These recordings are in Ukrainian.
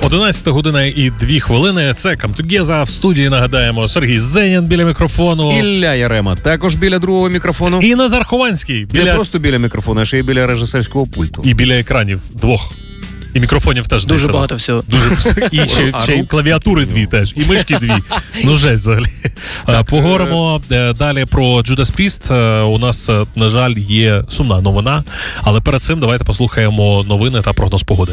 11 година і 2 хвилини. Це Камтугеза. В студії, нагадаємо, Сергій Зенін біля мікрофону. Ілля Ярема також біля другого мікрофону. І Назар Хованський. Не просто біля мікрофону, а ще й біля режисерського пульту. І біля екранів двох. І мікрофонів теж. Дуже багато всього. І ще й клавіатури 2 теж. І мишки 2. Ну, жесть взагалі. Поговоримо далі про Judas Priest. У нас, на жаль, є сумна новина. Але перед цим давайте послухаємо новини та прогноз погоди.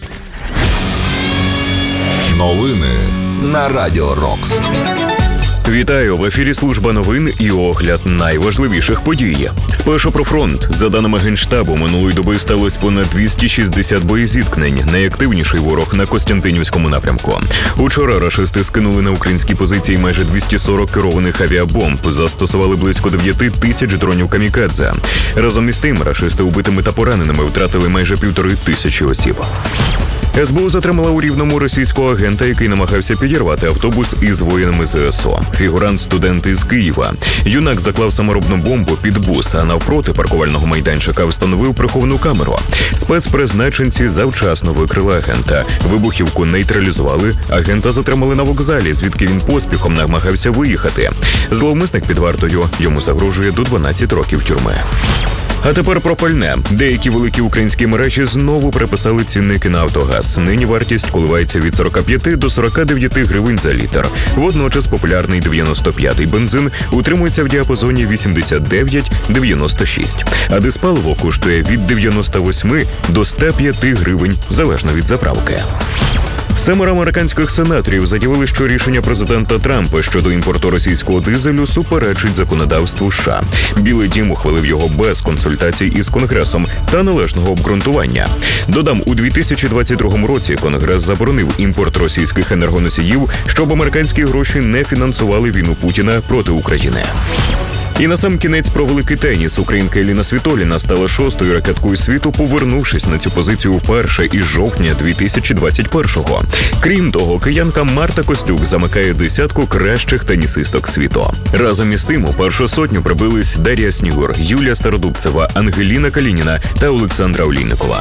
Новини на Радіо Рокс. Вітаю! В ефірі служба новин і огляд найважливіших подій. Спершу про фронт. За даними Генштабу, минулої доби сталося понад 260 боєзіткнень. Найактивніший ворог на Костянтинівському напрямку. Учора рашисти скинули на українські позиції майже 240 керованих авіабомб. Застосували близько 9 тисяч дронів камікадзе. Разом із тим, рашисти убитими та пораненими втратили майже 1500 осіб. СБУ затримала у Рівному російського агента, який намагався підірвати автобус із воїнами ЗСУ. Фігурант – студент із Києва. Юнак заклав саморобну бомбу під бус, а навпроти паркувального майданчика встановив приховану камеру. Спецпризначенці завчасно викрили агента. Вибухівку нейтралізували, агента затримали на вокзалі, звідки він поспіхом намагався виїхати. Зловмисник під вартою, йому загрожує до 12 років тюрми. А тепер про пальне. Деякі великі українські мережі знову переписали цінники на Автогаз. Нині вартість коливається від 45 до 49 гривень за літр. Водночас популярний 95-й бензин утримується в діапазоні 89-96. А диспаливо коштує від 98 до 105 гривень, залежно від заправки. 7 американських сенаторів заявили, що рішення президента Трампа щодо імпорту російського дизелю суперечить законодавству США. Білий дім ухвалив його без консультацій із Конгресом та належного обґрунтування. Додам, у 2022 році Конгрес заборонив імпорт російських енергоносіїв, щоб американські гроші не фінансували війну Путіна проти України. І на сам кінець про великий теніс. Українка Еліна Світоліна стала 6-ю ракеткою світу, повернувшись на цю позицію вперше із жовтня 2021-го. Крім того, киянка Марта Костюк замикає десятку кращих тенісисток світу. Разом із тим у першу сотню прибились Дар'я Снігур, Юлія Стародубцева, Ангеліна Калініна та Олександра Олійникова.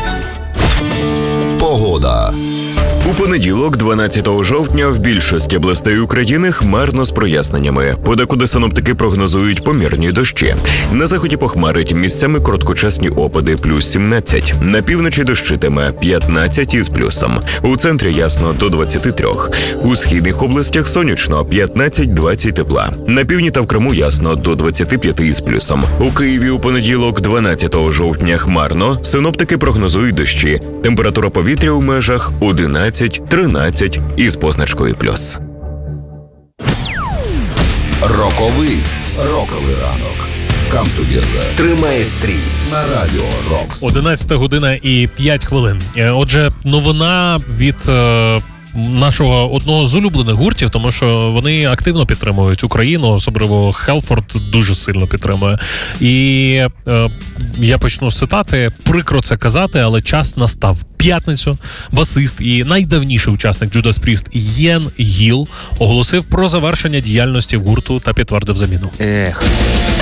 Погода. У понеділок, 12 жовтня, в більшості областей України хмарно з проясненнями. Подекуди синоптики прогнозують помірні дощі. На заході похмарить, місцями короткочасні опади, плюс 17. На півночі дощитиме, 15 із плюсом. У центрі ясно, до 23. У східних областях сонячно, 15-20 тепла. На півдні та в Криму ясно, до 25 із плюсом. У Києві у понеділок, 12 жовтня, хмарно. Синоптики прогнозують дощі. Температура повітря у межах 11-13 із позначкою плюс. Роковий ранок. Камтугеза тримає стрій на Радіо Рокс. 11 година і 5 хвилин. Отже, новина від нашого одного з улюблених гуртів, тому що вони активно підтримують Україну, особливо Хелфорд дуже сильно підтримує. І я почну з цитати. Прикро це казати, але час настав. П'ятницю басист і найдавніший учасник Judas Priest Єн Гіл оголосив про завершення діяльності гурту та підтвердив заміну.